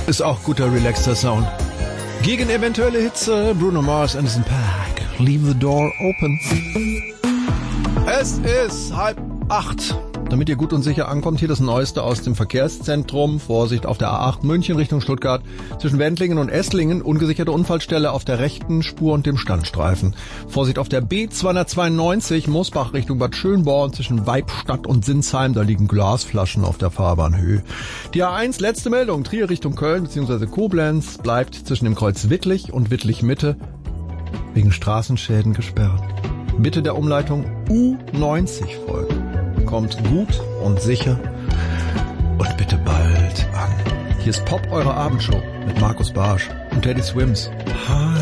Ist auch guter, relaxter Sound. Gegen eventuelle Hitze, Bruno Mars, Anderson .Paak. Leave the door open. Es ist 7:30. Damit ihr gut und sicher ankommt, hier das Neueste aus dem Verkehrszentrum. Vorsicht auf der A8 München Richtung Stuttgart. Zwischen Wendlingen und Esslingen ungesicherte Unfallstelle auf der rechten Spur und dem Standstreifen. Vorsicht auf der B292 Mosbach Richtung Bad Schönborn zwischen Weibstadt und Sinsheim. Da liegen Glasflaschen auf der Fahrbahnhöhe. Die A1 letzte Meldung. Trier Richtung Köln bzw. Koblenz bleibt zwischen dem Kreuz Wittlich und Wittlich Mitte wegen Straßenschäden gesperrt. Bitte der Umleitung U90 folgen. Kommt gut und sicher und bitte bald an. Hier ist Pop, eure Abendshow mit Markus Barsch und Teddy Swims. Hi.